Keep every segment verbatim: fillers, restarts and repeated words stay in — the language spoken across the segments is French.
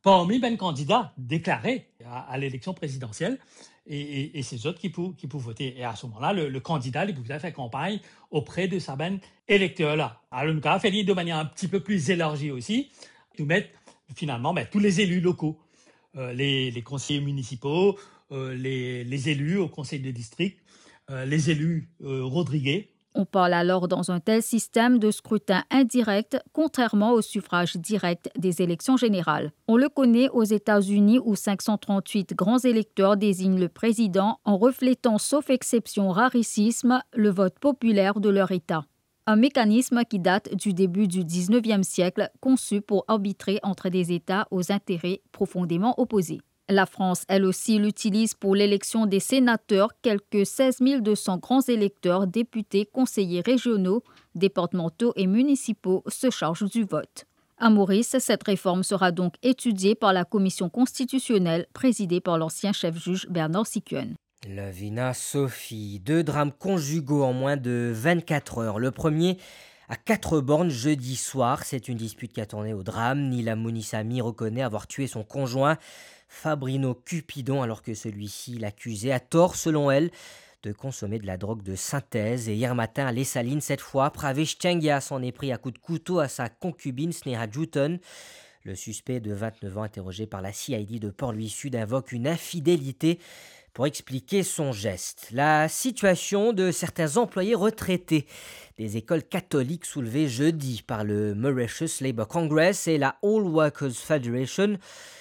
parmi les candidats déclarés à, à l'élection présidentielle et, et, et c'est eux qui peuvent, qui peuvent voter. Et à ce moment-là, le, le candidat il pouvait faire campagne auprès de sa ben électeur-là. Alors, nous avons fait de manière un petit peu plus élargie aussi, nous mettre finalement ben, tous les élus locaux, euh, les, les conseillers municipaux, euh, les, les élus au conseil de district, euh, les élus euh, Rodriguez. On parle alors dans un tel système de scrutin indirect, contrairement au suffrage direct des élections générales. On le connaît aux États-Unis où cinq cent trente-huit grands électeurs désignent le président en reflétant, sauf exception rarissime, le vote populaire de leur État. Un mécanisme qui date du début du dix-neuvième siècle, conçu pour arbitrer entre des États aux intérêts profondément opposés. La France, elle aussi, l'utilise pour l'élection des sénateurs. Quelques seize mille deux cents grands électeurs, députés, conseillers régionaux, départementaux et municipaux se chargent du vote. À Maurice, cette réforme sera donc étudiée par la commission constitutionnelle présidée par l'ancien chef-juge Bernard Sicuen. Lavina Sophie, deux drames conjugaux en moins de vingt-quatre heures. Le premier à quatre bornes jeudi soir. C'est une dispute qui a tourné au drame. Nila Mounissami reconnaît avoir tué son conjoint Fabrino Cupidon alors que celui-ci l'accusait à tort selon elle de consommer de la drogue de synthèse. Et hier matin à Les Salines, cette fois, Pravesh Tchengia s'en est pris à coups de couteau à sa concubine Sneha Jouton. Le suspect de vingt-neuf ans interrogé par la C I D de Port-Louis Sud invoque une infidélité pour expliquer son geste. La situation de certains employés retraités des écoles catholiques soulevée jeudi par le Mauritius Labour Congress et la All Workers Federation.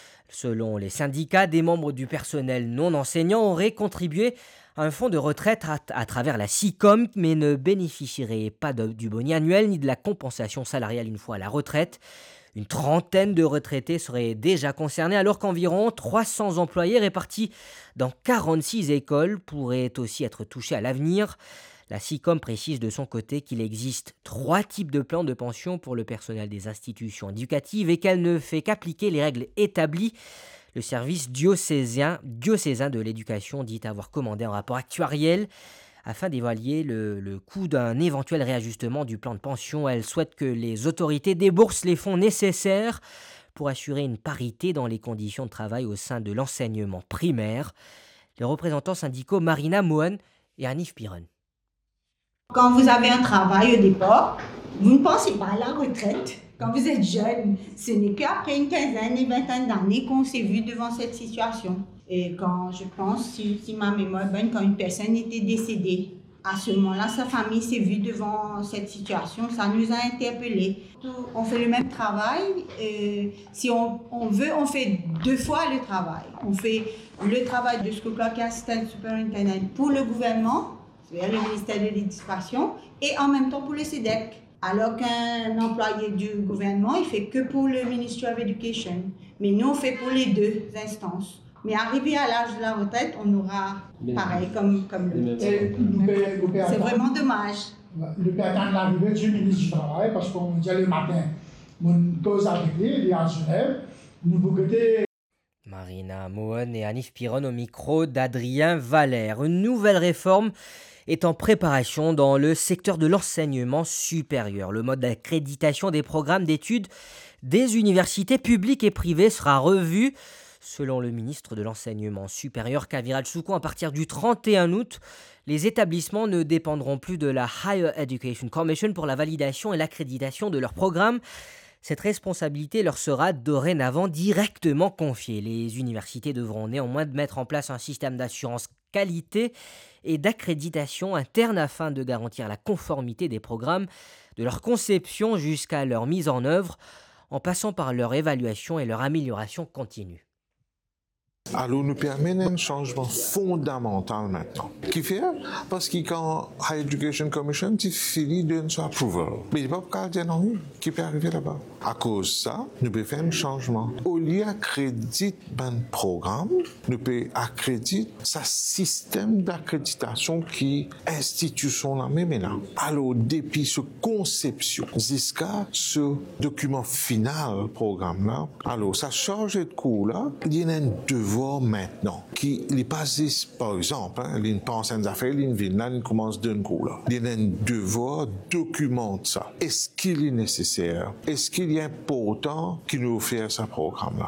Selon les syndicats, des membres du personnel non enseignant auraient contribué à un fonds de retraite à, à travers la SICOM, mais ne bénéficieraient pas de, du boni annuel ni de la compensation salariale une fois à la retraite. Une trentaine de retraités seraient déjà concernés alors qu'environ trois cents employés répartis dans quarante-six écoles pourraient aussi être touchés à l'avenir. La SICOM précise de son côté qu'il existe trois types de plans de pension pour le personnel des institutions éducatives et qu'elle ne fait qu'appliquer les règles établies. Le service diocésain, diocésain de l'éducation dit avoir commandé un rapport actuariel afin d'évaluer le, le coût d'un éventuel réajustement du plan de pension. Elle souhaite que les autorités déboursent les fonds nécessaires pour assurer une parité dans les conditions de travail au sein de l'enseignement primaire. Les représentants syndicaux Marina Mohan et Anif Piron. Quand vous avez un travail au départ, vous ne pensez pas à la retraite. Quand vous êtes jeune, ce n'est qu'après une quinzaine et vingtaine d'années qu'on s'est vu devant cette situation. Et quand je pense, si, si ma mémoire est bonne, quand une personne était décédée, à ce moment-là, sa famille s'est vue devant cette situation, ça nous a interpellés. On fait le même travail, euh, si on, on veut, on fait deux fois le travail. On fait le travail de School Clerk Assistant Superintendent pour le gouvernement, c'est-à-dire le ministère de l'Éducation, et en même temps pour le C E D E C. Alors qu'un employé du gouvernement, il fait que pour le Ministry of Education. Mais nous, on fait pour les deux instances. Mais arrivé à l'âge de la retraite, on aura pareil comme, comme le... C'est vraiment dommage. Le peut attendre l'arrivée du ministre du Travail parce qu'on dit le matin, mon cause avec lui, il est à Genève, nous vous côté. Marina Mohan et Anif Piron au micro d'Adrien Valère. Une nouvelle réforme est en préparation dans le secteur de l'enseignement supérieur. Le mode d'accréditation des programmes d'études des universités publiques et privées sera revu. Selon le ministre de l'Enseignement supérieur, Kaviraj Soukou, à partir du trente et un août, les établissements ne dépendront plus de la Higher Education Commission pour la validation et l'accréditation de leurs programmes. Cette responsabilité leur sera dorénavant directement confiée. Les universités devront néanmoins mettre en place un système d'assurance qualité et d'accréditation interne afin de garantir la conformité des programmes, de leur conception jusqu'à leur mise en œuvre, en passant par leur évaluation et leur amélioration continue. Alors, nous permet un changement fondamental maintenant. Qui fait? Parce que quand Higher Education Commission, tu finis de son approval. Mais il n'y a pas de non, qui peut arriver là-bas. À cause de ça, nous pouvons faire un changement. Au lieu d'accréditer un programme, nous pouvons accréditer ce système d'accréditation qui est institution là même là. Alors, depuis ce conception jusqu'à ce document final programme là, alors ça change de cours là, il y a un devoir maintenant, qui n'est pas juste, par exemple, hein, il pense à une affaire, il vient là, il commence d'un coup là. Il y a un devoir, documente ça. Est-ce qu'il est nécessaire? Est-ce qu'il est important qu'il nous fasse ce programme-là?